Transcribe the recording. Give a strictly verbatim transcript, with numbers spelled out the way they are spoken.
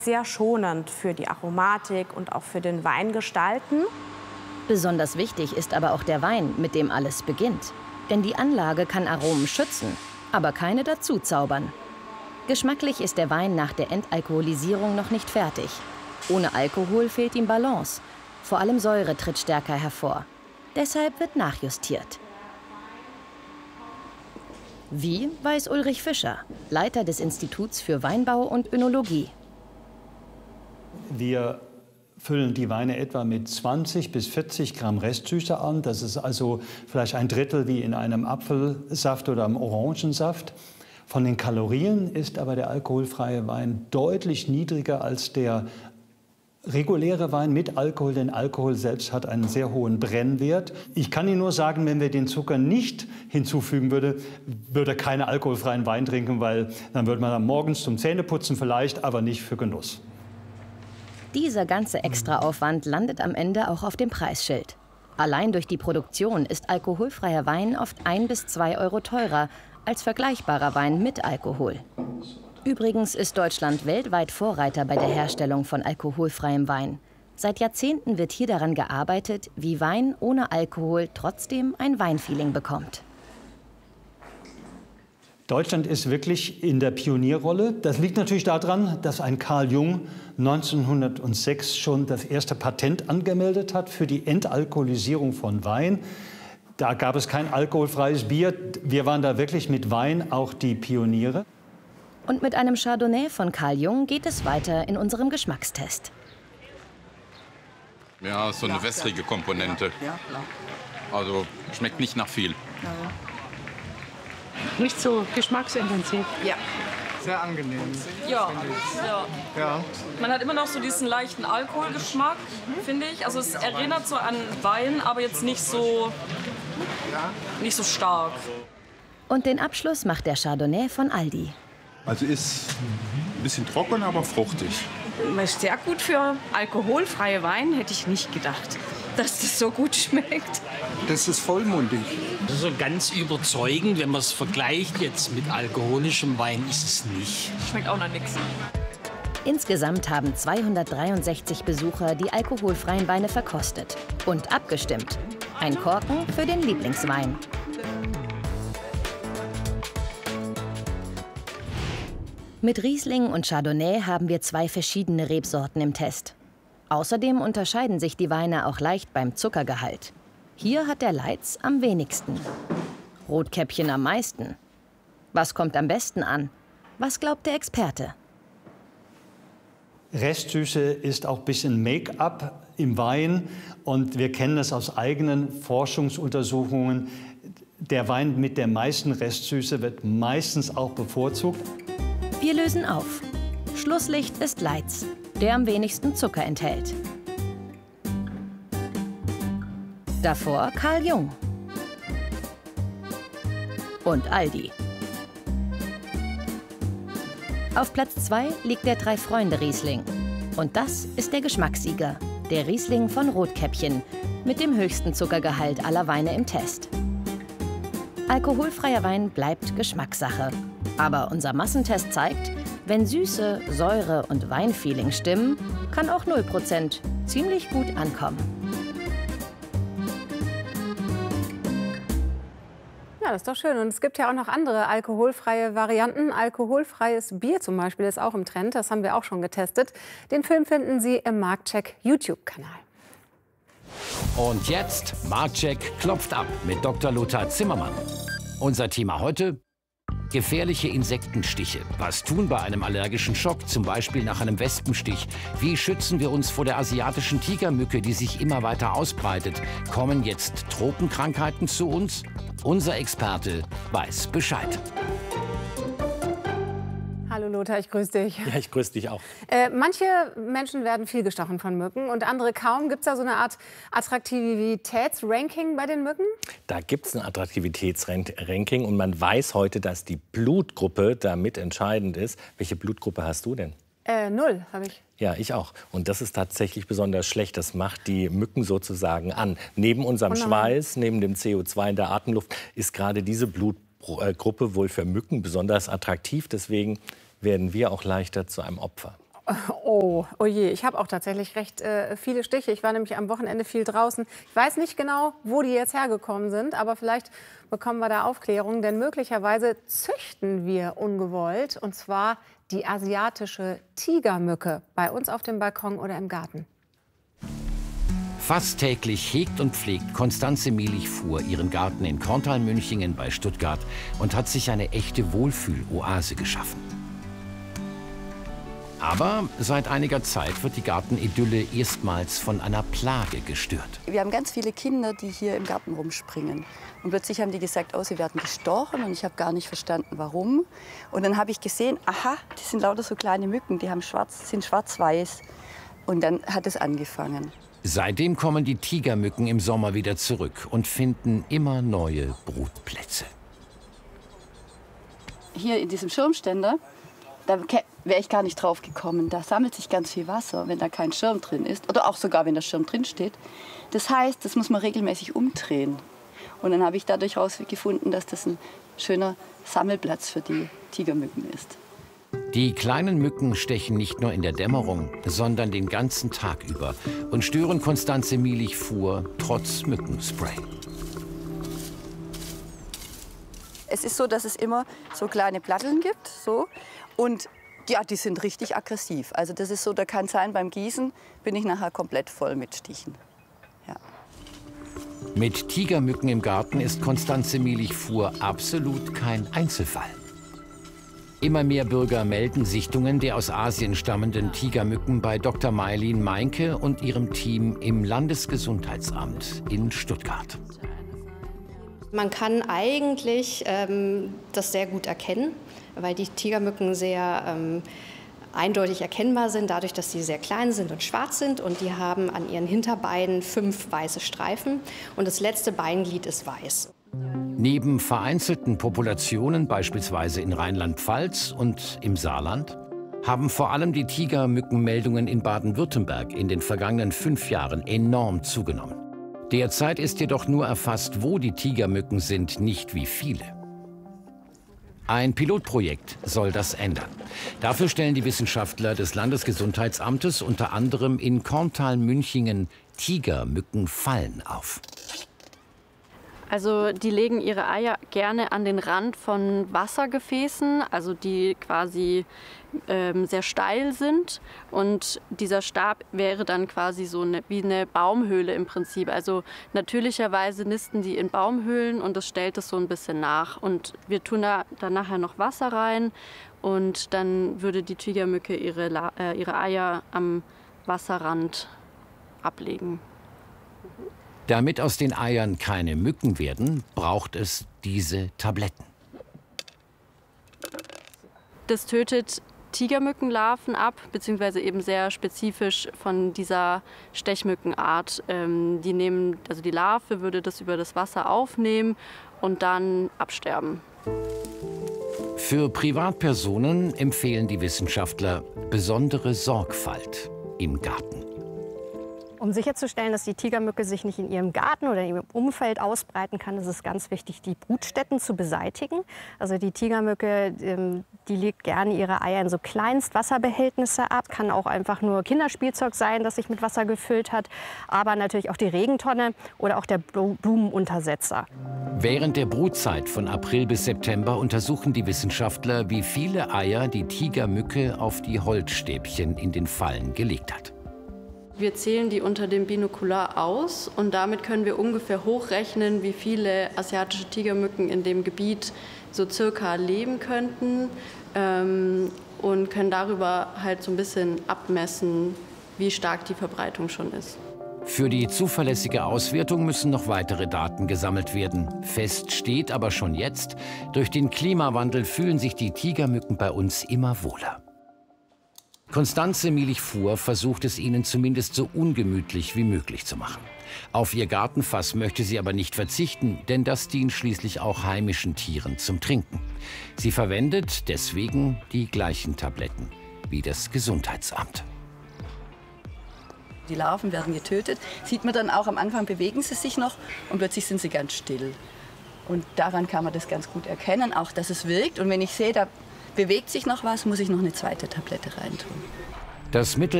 sehr schonend für die Aromatik und auch für den Wein gestalten. Besonders wichtig ist aber auch der Wein, mit dem alles beginnt. Denn die Anlage kann Aromen schützen, aber keine dazu zaubern. Geschmacklich ist der Wein nach der Entalkoholisierung noch nicht fertig. Ohne Alkohol fehlt ihm Balance. Vor allem Säure tritt stärker hervor. Deshalb wird nachjustiert. Wie, weiß Ulrich Fischer, Leiter des Instituts für Weinbau und Önologie. Wir füllen die Weine etwa mit zwanzig bis vierzig Gramm Restsüße an. Das ist also vielleicht ein Drittel wie in einem Apfelsaft oder einem Orangensaft. Von den Kalorien ist aber der alkoholfreie Wein deutlich niedriger als der reguläre Wein mit Alkohol, denn Alkohol selbst hat einen sehr hohen Brennwert. Ich kann Ihnen nur sagen, wenn wir den Zucker nicht hinzufügen würde, würde er keinen alkoholfreien Wein trinken, weil dann würde man dann morgens zum Zähneputzen vielleicht, aber nicht für Genuss. Dieser ganze Extraaufwand landet am Ende auch auf dem Preisschild. Allein durch die Produktion ist alkoholfreier Wein oft ein bis zwei Euro teurer als vergleichbarer Wein mit Alkohol. Übrigens ist Deutschland weltweit Vorreiter bei der Herstellung von alkoholfreiem Wein. Seit Jahrzehnten wird hier daran gearbeitet, wie Wein ohne Alkohol trotzdem ein Weinfeeling bekommt. Deutschland ist wirklich in der Pionierrolle. Das liegt natürlich daran, dass ein Carl Jung neunzehnhundertsechs schon das erste Patent angemeldet hat für die Entalkoholisierung von Wein. Da gab es kein alkoholfreies Bier. Wir waren da wirklich mit Wein auch die Pioniere. Und mit einem Chardonnay von Carl Jung geht es weiter in unserem Geschmackstest. Ja, so eine wässrige Komponente. Also schmeckt nicht nach viel. Nicht so geschmacksintensiv. Ja. Sehr angenehm. Ja, ja. ja. Man hat immer noch so diesen leichten Alkoholgeschmack, finde ich. Also es erinnert so an Wein, aber jetzt nicht so, nicht so stark. Und den Abschluss macht der Chardonnay von Aldi. Also ist ein bisschen trocken, aber fruchtig. Sehr gut für alkoholfreie Wein, hätte ich nicht gedacht, dass das so gut schmeckt. Das ist vollmundig. Also ganz überzeugend, wenn man es vergleicht jetzt mit alkoholischem Wein, ist es nicht. Schmeckt auch nach nichts. Insgesamt haben zweihundertdreiundsechzig Besucher die alkoholfreien Weine verkostet und abgestimmt. Ein Korken für den Lieblingswein. Mit Riesling und Chardonnay haben wir zwei verschiedene Rebsorten im Test. Außerdem unterscheiden sich die Weine auch leicht beim Zuckergehalt. Hier hat der Leitz am wenigsten. Rotkäppchen am meisten. Was kommt am besten an? Was glaubt der Experte? Restsüße ist auch ein bisschen Make-up im Wein. Und wir kennen das aus eigenen Forschungsuntersuchungen. Der Wein mit der meisten Restsüße wird meistens auch bevorzugt. Wir lösen auf. Schlusslicht ist Leitz, der am wenigsten Zucker enthält. Davor Carl Jung. Und Aldi. Auf Platz zwei liegt der Drei-Freunde-Riesling. Und das ist der Geschmackssieger, der Riesling von Rotkäppchen, mit dem höchsten Zuckergehalt aller Weine im Test. Alkoholfreier Wein bleibt Geschmackssache. Aber unser Massentest zeigt, wenn Süße, Säure und Weinfeeling stimmen, kann auch null Prozent ziemlich gut ankommen. Ja, das ist doch schön. Und es gibt ja auch noch andere alkoholfreie Varianten. Alkoholfreies Bier zum Beispiel ist auch im Trend. Das haben wir auch schon getestet. Den Film finden Sie im Marktcheck YouTube-Kanal. Und jetzt Marktcheck klopft ab mit Doktor Lothar Zimmermann. Unser Thema heute: gefährliche Insektenstiche. Was tun bei einem allergischen Schock, zum Beispiel nach einem Wespenstich? Wie schützen wir uns vor der asiatischen Tigermücke, die sich immer weiter ausbreitet? Kommen jetzt Tropenkrankheiten zu uns? Unser Experte weiß Bescheid. Hallo Lothar, ich grüße dich. Ja, ich grüße dich auch. Äh, manche Menschen werden viel gestochen von Mücken und andere kaum. Gibt es da so eine Art Attraktivitätsranking bei den Mücken? Da gibt es ein Attraktivitätsranking und man weiß heute, dass die Blutgruppe da mit entscheidend ist. Welche Blutgruppe hast du denn? Äh, null habe ich. Ja, ich auch. Und das ist tatsächlich besonders schlecht. Das macht die Mücken sozusagen an. Neben unserem Schweiß, neben dem C O zwei in der Atemluft, ist gerade diese Blutgruppe wohl für Mücken besonders attraktiv. Deswegen werden wir auch leichter zu einem Opfer. Oh, oh je, ich habe auch tatsächlich recht äh, viele Stiche. Ich war nämlich am Wochenende viel draußen. Ich weiß nicht genau, wo die jetzt hergekommen sind, aber vielleicht bekommen wir da Aufklärung, denn möglicherweise züchten wir ungewollt, und zwar die asiatische Tigermücke bei uns auf dem Balkon oder im Garten. Fast täglich hegt und pflegt Constanze Mielich-Fuhr ihren Garten in Korntal-Münchingen bei Stuttgart und hat sich eine echte Wohlfühloase geschaffen. Aber seit einiger Zeit wird die Gartenidylle erstmals von einer Plage gestört. Wir haben ganz viele Kinder, die hier im Garten rumspringen. Und plötzlich haben die gesagt, oh, sie werden gestochen. Und ich habe gar nicht verstanden, warum. Und dann habe ich gesehen, aha, das sind lauter so kleine Mücken, die haben schwarz, sind schwarz-weiß. Und dann hat es angefangen. Seitdem kommen die Tigermücken im Sommer wieder zurück und finden immer neue Brutplätze. Hier in diesem Schirmständer, da wäre ich gar nicht drauf gekommen. Da sammelt sich ganz viel Wasser, wenn da kein Schirm drin ist. Oder auch sogar, wenn der Schirm drin steht. Das heißt, das muss man regelmäßig umdrehen. Und dann habe ich dadurch herausgefunden, dass das ein schöner Sammelplatz für die Tigermücken ist. Die kleinen Mücken stechen nicht nur in der Dämmerung, sondern den ganzen Tag über und stören Constanze Mielich-Fuhr trotz Mückenspray. Es ist so, dass es immer so kleine Platteln gibt. So. Und ja, die sind richtig aggressiv. Also das ist so, da kann sein, beim Gießen bin ich nachher komplett voll mit Stichen. Ja. Mit Tigermücken im Garten ist Constanze Mielich-Fuhr absolut kein Einzelfall. Immer mehr Bürger melden Sichtungen der aus Asien stammenden Tigermücken bei Doktor Mailin Meinke und ihrem Team im Landesgesundheitsamt in Stuttgart. Man kann eigentlich ähm, das sehr gut erkennen, weil die Tigermücken sehr ähm, eindeutig erkennbar sind, dadurch, dass sie sehr klein sind und schwarz sind. Und die haben an ihren Hinterbeinen fünf weiße Streifen und das letzte Beinglied ist weiß. Neben vereinzelten Populationen, beispielsweise in Rheinland-Pfalz und im Saarland, haben vor allem die Tigermückenmeldungen in Baden-Württemberg in den vergangenen fünf Jahren enorm zugenommen. Derzeit ist jedoch nur erfasst, wo die Tigermücken sind, nicht wie viele. Ein Pilotprojekt soll das ändern. Dafür stellen die Wissenschaftler des Landesgesundheitsamtes unter anderem in Korntal-Münchingen Tigermückenfallen auf. Also die legen ihre Eier gerne an den Rand von Wassergefäßen, also die quasi ähm, sehr steil sind. Und dieser Stab wäre dann quasi so eine, wie eine Baumhöhle im Prinzip. Also natürlicherweise nisten die in Baumhöhlen und das stellt es so ein bisschen nach. Und wir tun da dann nachher noch Wasser rein und dann würde die Tigermücke ihre, äh, ihre Eier am Wasserrand ablegen. Damit aus den Eiern keine Mücken werden, braucht es diese Tabletten. Das tötet Tigermückenlarven ab, beziehungsweise eben sehr spezifisch von dieser Stechmückenart. Ähm, die nehmen, also die Larve würde das über das Wasser aufnehmen und dann absterben. Für Privatpersonen empfehlen die Wissenschaftler besondere Sorgfalt im Garten. Um sicherzustellen, dass die Tigermücke sich nicht in ihrem Garten oder in ihrem Umfeld ausbreiten kann, ist es ganz wichtig, die Brutstätten zu beseitigen. Also die Tigermücke, die legt gerne ihre Eier in so Kleinstwasserbehältnisse ab. Kann auch einfach nur Kinderspielzeug sein, das sich mit Wasser gefüllt hat. Aber natürlich auch die Regentonne oder auch der Blumenuntersetzer. Während der Brutzeit von April bis September untersuchen die Wissenschaftler, wie viele Eier die Tigermücke auf die Holzstäbchen in den Fallen gelegt hat. Wir zählen die unter dem Binokular aus und damit können wir ungefähr hochrechnen, wie viele asiatische Tigermücken in dem Gebiet so circa leben könnten ähm, und können darüber halt so ein bisschen abmessen, wie stark die Verbreitung schon ist. Für die zuverlässige Auswertung müssen noch weitere Daten gesammelt werden. Fest steht aber schon jetzt, durch den Klimawandel fühlen sich die Tigermücken bei uns immer wohler. Constanze Mielich-Fuhr versucht es ihnen zumindest so ungemütlich wie möglich zu machen. Auf ihr Gartenfass möchte sie aber nicht verzichten, denn das dient schließlich auch heimischen Tieren zum Trinken. Sie verwendet deswegen die gleichen Tabletten wie das Gesundheitsamt. Die Larven werden getötet. Sieht man dann auch, am Anfang bewegen sie sich noch und plötzlich sind sie ganz still. Und daran kann man das ganz gut erkennen, auch dass es wirkt. Und wenn ich sehe, da bewegt sich noch was, muss ich noch eine zweite Tablette reintun. Das Mittel